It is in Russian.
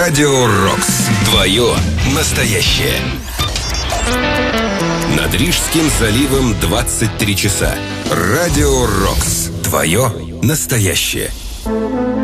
Радио Рокс. Твое настоящее. Над Рижским заливом 23 часа. Радио Рокс. Твое настоящее.